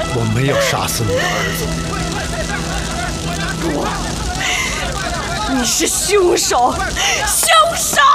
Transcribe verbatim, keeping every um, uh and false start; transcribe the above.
我没有杀死你的儿子。不，你是凶手！凶手！